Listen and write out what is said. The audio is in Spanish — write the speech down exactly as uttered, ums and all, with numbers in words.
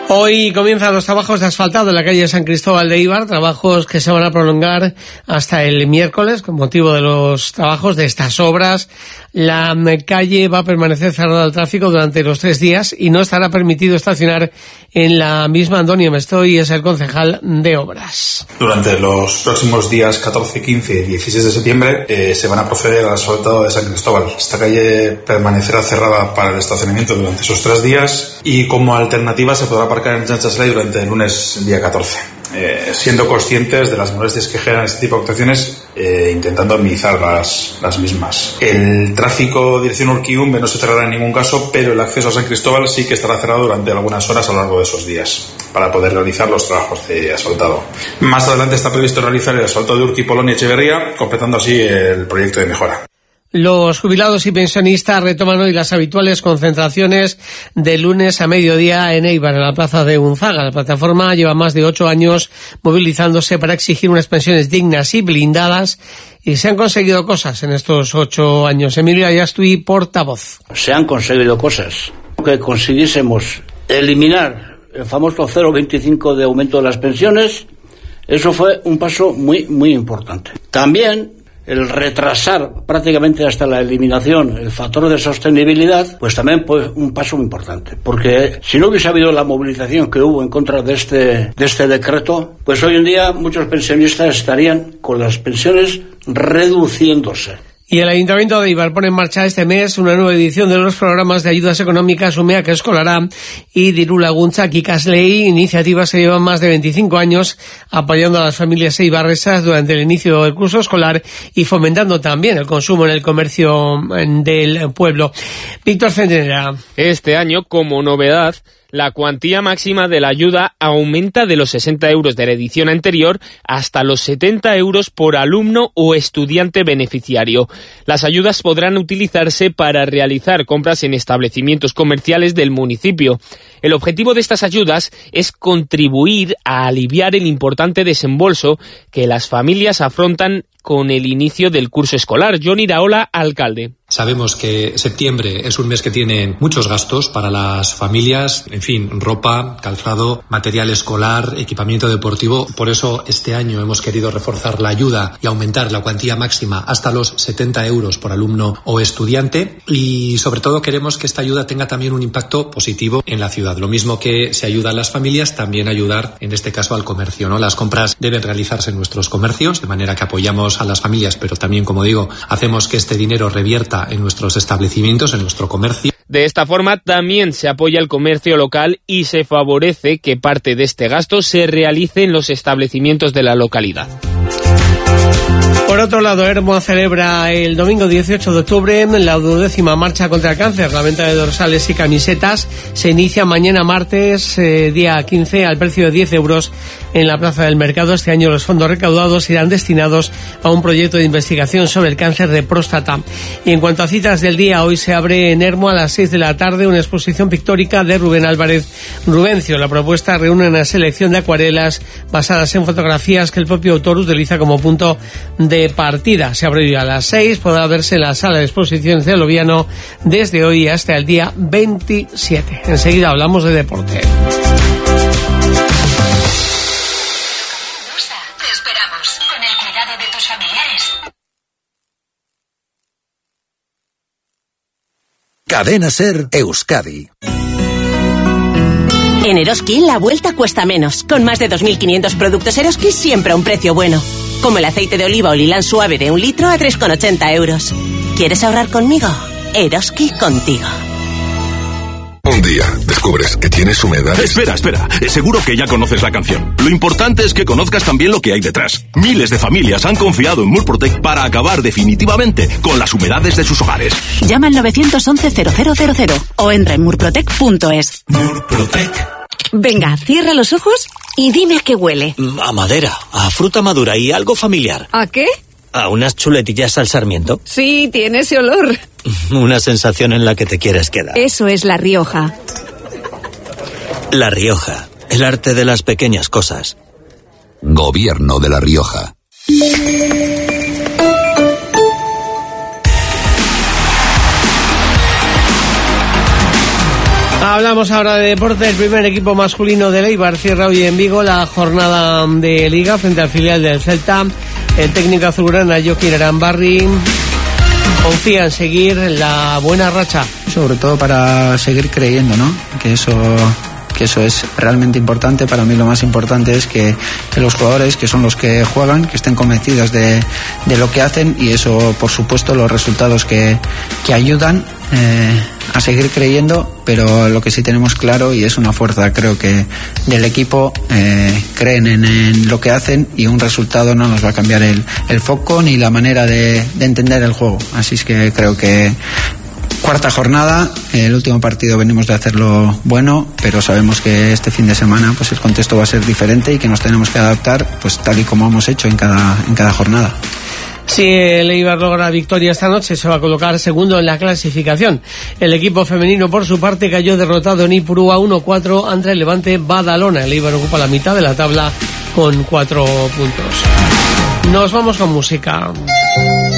Hoy comienzan los trabajos de asfaltado en la calle San Cristóbal de Eibar, trabajos que se van a prolongar hasta el miércoles con motivo de los trabajos de estas obras. La calle va a permanecer cerrada al tráfico durante los tres días y no estará permitido estacionar en la misma. Antonio Mestoy es el concejal de obras. Durante los próximos días catorce, quince y dieciséis de septiembre eh, se van a proceder al asfaltado de San Cristóbal. Esta calle permanecerá cerrada para el estacionamiento durante esos tres días y como alternativa se podrá aparcar en Chanchaslay durante el lunes día catorce. Eh, siendo conscientes de las molestias que generan este tipo de actuaciones, eh, intentando minimizar las, las mismas. El tráfico dirección Urquiumbe no se cerrará en ningún caso, pero el acceso a San Cristóbal sí que estará cerrado durante algunas horas a lo largo de esos días, para poder realizar los trabajos de asfaltado. Más adelante está previsto realizar el asfaltado de Urqui, Polonia y Echeverría, completando así el proyecto de mejora. Los jubilados y pensionistas retoman hoy las habituales concentraciones de lunes a mediodía en Eibar, en la plaza de Unzaga. La plataforma lleva más de ocho años movilizándose para exigir unas pensiones dignas y blindadas, y se han conseguido cosas en estos ocho años. Emilio Ayastui, portavoz. Se han conseguido cosas. Que consiguiésemos eliminar el famoso cero coma veinticinco de aumento de las pensiones, eso fue un paso muy, muy importante. También el retrasar prácticamente hasta la eliminación el factor de sostenibilidad, pues también fue un paso muy importante, porque si no hubiese habido la movilización que hubo en contra de este, de este decreto, pues hoy en día muchos pensionistas estarían con las pensiones reduciéndose. Y el Ayuntamiento de Eibar pone en marcha este mes una nueva edición de los programas de ayudas económicas Umeak Eskolara y Diru Laguntzak Ikaslei, iniciativas que llevan más de veinticinco años apoyando a las familias eibarresas durante el inicio del curso escolar y fomentando también el consumo en el comercio del pueblo. Víctor Centenera. Este año, como novedad, la cuantía máxima de la ayuda aumenta de los sesenta euros de la edición anterior hasta los setenta euros por alumno o estudiante beneficiario. Las ayudas podrán utilizarse para realizar compras en establecimientos comerciales del municipio. El objetivo de estas ayudas es contribuir a aliviar el importante desembolso que las familias afrontan con el inicio del curso escolar. John Iraola, alcalde. Sabemos que septiembre es un mes que tiene muchos gastos para las familias, en fin, ropa, calzado, material escolar, equipamiento deportivo. Por eso este año hemos querido reforzar la ayuda y aumentar la cuantía máxima hasta los setenta euros por alumno o estudiante, y sobre todo queremos que esta ayuda tenga también un impacto positivo en la ciudad. Lo mismo que se ayuda a las familias, también ayudar en este caso al comercio, ¿no? Las compras deben realizarse en nuestros comercios, de manera que apoyamos a las familias, pero también, como digo, hacemos que este dinero revierta en nuestros establecimientos, en nuestro comercio. De esta forma también se apoya el comercio local y se favorece que parte de este gasto se realice en los establecimientos de la localidad. Por otro lado, Ermua celebra el domingo dieciocho de octubre la duodécima marcha contra el cáncer. La venta de dorsales y camisetas se inicia mañana martes, eh, día quince, al precio de diez euros en la Plaza del Mercado. Este año los fondos recaudados irán destinados a un proyecto de investigación sobre el cáncer de próstata. Y en cuanto a citas del día, hoy se abre en Ermua a las seis de la tarde una exposición pictórica de Rubén Álvarez Rubencio. La propuesta reúne una selección de acuarelas basadas en fotografías que el propio autor utiliza como punto de partida. Se abre hoy a las seis, podrá verse en la sala de exposiciones de Loviano desde hoy hasta el día veintisiete. Enseguida hablamos de deporte. Te esperamos con el cuidado de tus familiares. Cadena Ser Euskadi. En Eroski la vuelta cuesta menos. Con más de dos mil quinientos productos Eroski siempre a un precio bueno. Como el aceite de oliva o lilán suave de un litro a tres con ochenta euros. ¿Quieres ahorrar conmigo? Eroski contigo. Un día descubres que tienes humedad. Espera, espera. Seguro que ya conoces la canción. Lo importante es que conozcas también lo que hay detrás. Miles de familias han confiado en Murprotec para acabar definitivamente con las humedades de sus hogares. Llama al nueve once cero cero cero cero o entra en murprotec punto es. Murprotec. Venga, cierra los ojos y dime a qué huele. A madera, a fruta madura y algo familiar. ¿A qué? ¿A unas chuletillas al sarmiento? Sí, tiene ese olor. Una sensación en la que te quieres quedar. Eso es La Rioja. La Rioja, el arte de las pequeñas cosas. Gobierno de La Rioja. Hablamos ahora de deporte. El primer equipo masculino del Eibar cierra hoy en Vigo la jornada de Liga frente al filial del Celta. El técnico azulgrana Jokin Arambarri confía en seguir la buena racha. Sobre todo para seguir creyendo, ¿no? Que eso... que eso es realmente importante. Para mí lo más importante es que, que los jugadores, que son los que juegan, que estén convencidos de, de lo que hacen, y eso, por supuesto, los resultados que, que ayudan eh, a seguir creyendo. Pero lo que sí tenemos claro, y es una fuerza, creo que del equipo, eh, creen en, en lo que hacen, y un resultado no nos va a cambiar el, el foco ni la manera de, de entender el juego. Así es que creo que cuarta jornada, el último partido venimos de hacerlo bueno, pero sabemos que este fin de semana pues el contexto va a ser diferente y que nos tenemos que adaptar pues tal y como hemos hecho en cada, en cada jornada. Si el Eibar logra victoria esta noche, se va a colocar segundo en la clasificación. El equipo femenino, por su parte, cayó derrotado en Ipurúa uno cuatro ante el Levante Badalona. El Eibar ocupa la mitad de la tabla con cuatro puntos. Nos vamos con música.